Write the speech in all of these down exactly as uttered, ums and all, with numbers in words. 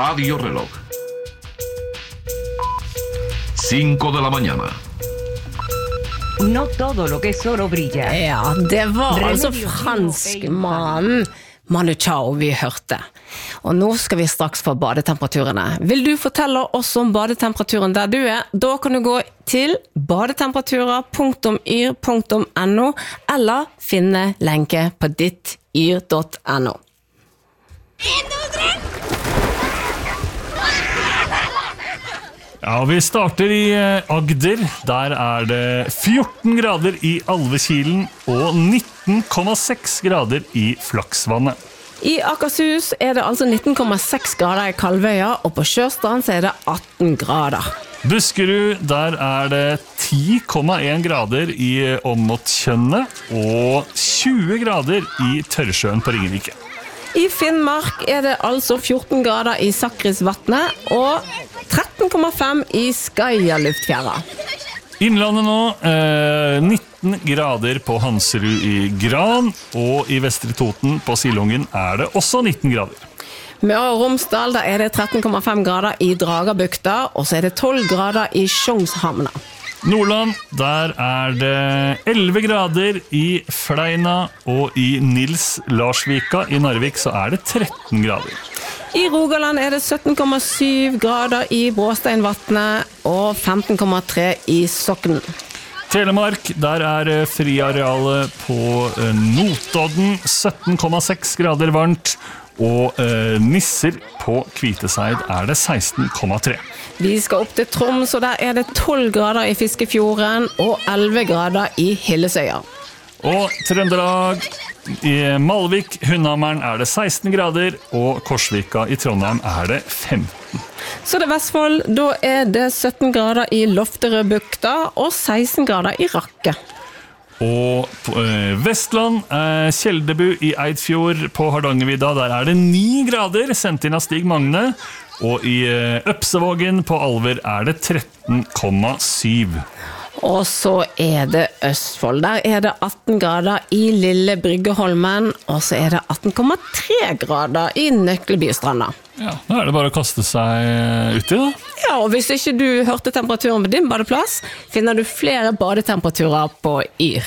Radio Reloj. Cinco de la mañana. No todo lo que es oro brilla. Ja, det var Remedio altså Gino franskmannen Manu Chao vi hørte. Og nå skal vi straks få badetemperaturene. Vil du fortelle oss om badetemperaturen der du er? Da kan du gå til badetemperaturer punktum yr punktum no eller finne lenke på ditt yr punktum no. Ja, vi starter i Agder. Der er det fjorten grader i Alvekilen og nitten komma seks grader i Flaksvannet. I Akershus er det altså nitten komma seks grader i Kalvøya, og på Sjøstrand så er det atten grader. Buskerud, der er det ti komma en grader i Åmotskjønnet og tjue grader i Tørresjøen på Ringerike. I Finnmark er det altså fjorten grader i Sakrisvatnet og tretten komma fem i Skaia luftfjæra. Innlandet nå, eh, nitten grader på Hanserud i Gran, og i Vestre Toten på Silungen er det også nitten grader. Møre og Romsdal, der er det tretten komma fem grader i Dragabukta, og så er det tolv grader i Sjongshamna. Nordland, der er det elleve grader i Fleina, og i Nils Larsvika i Narvik så er det tretten grader. I Rogaland er det sytten komma syv grader i Bråsteinvatnet og femten komma tre i Soknen. Telemark, der er friarealet på Notodden sytten komma seks grader varmt, og eh, Nisser på Kviteseid er det seksten komma tre. Vi skal opp til Troms, og der er det tolv grader i Fiskefjorden og elleve grader i Hillesøya. Og Trøndelag, i Malvik, Hundhammeren er det seksten grader, og Korsvika i Trondheim er det femten. Så det er Vestfold, da er det sytten grader i Lofterødbukta og seksten grader i Rakke. Og på øh, Vestland, øh, Kjeldebu i Eidfjord på Hardangervidda, der er det ni grader, sendt inn av Stig Magne. Og i øh, Øpsevågen på Alver er det tretten komma syv. Og så er det Østfold. Der er det atten grader i Lille Bryggeholmen, og så er det atten komma tre grader i Nøkkelbystranda. Ja, da er det bare å kaste seg uti da. Ja, og hvis ikke du hørte temperaturen på din badeplass, finner du flere badetemperaturer på Yr.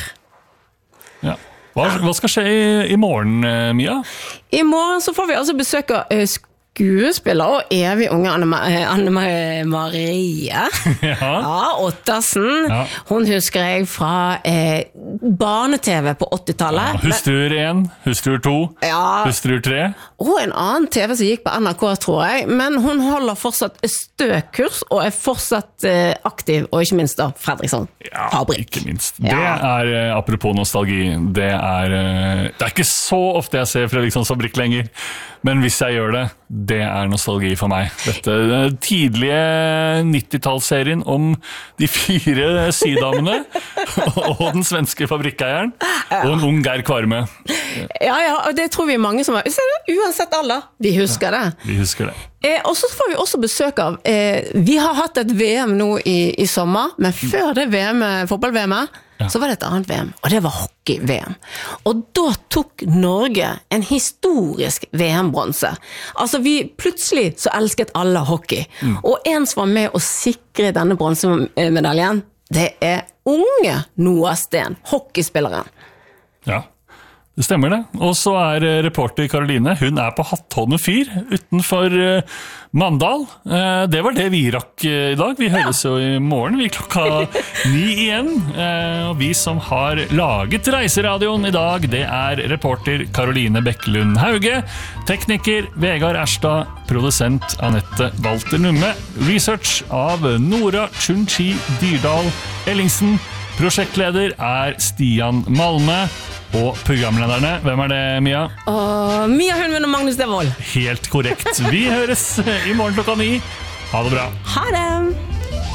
Ja. Hva, hva skal skje i, i morgen, Mia? I morgen så får vi altså besøk av uh, skuespiller og evig unge Anne-Marie Anne Marie. Ja. Ja, Ottersen. Ja. Hun husker jeg fra eh, barne-tv på åttitallet. Ja, Hustrur én, Hustrur to, Ja. Hustrur tre. Og en annen tv som gikk på N R K, tror jeg. Men hun holder fortsatt støkurs og er fortsatt eh, aktiv, og ikke minst da Fredriksson Ja, Fabrikk. ikke minst. Ja. Det er, eh, apropos nostalgi, det er, eh, det er ikke så ofte jeg ser Fredrikssons Fabrikk lenger, men hvis jeg gjør det, det er nostalgi for meg. Dette den tidlige nittitallsserien om de fire sydamene og den svenske fabrikkeieren og en ung Geir Kvarme. Ja, ja, og det tror vi er mange som har. Uansett alle, vi husker det. Vi husker det. Eh, og så får vi også besøk av, eh, vi har hatt et V M nå i, i sommer, men før det V M, fotball-V M, ja. Så var det et annet V M, og det var hockey-V M. Og da tok Norge en historisk V M-bronse. Altså, vi plutselig så elsket alle hockey. Mm. Og en som var med å sikre denne bronsemedaljen, det er unge Noah Sten, hockeyspilleren. Ja. Det stemmer det. Og så er reporter Karoline, hun er på Hatthånden fyr utenfor uh, Mandal. Uh, det var det vi rakk uh, i dag. Vi høres jo i morgen, vi klokka ni igjen. Uh, og vi som har laget Reiseradioen i dag, det er reporter Karoline Bekkelund Hauge, tekniker Vegard Erstad, produsent Anette Walter Numme, research av Nora Chunchi Dyrdal Ellingsen, prosjektleder er Stian Malme, og programlederne, hvem er det, Mia? Og Mia Hundven og Magnus Devold. Helt korrekt. Vi høres i morgen klokka ni. Ha det bra. Ha det!